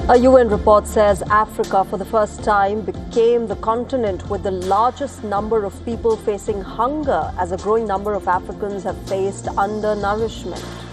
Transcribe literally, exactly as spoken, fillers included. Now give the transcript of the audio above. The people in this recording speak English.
A U N report says Africa, for the first time, became the continent with the largest number of people facing hunger as a growing number of Africans have faced undernourishment.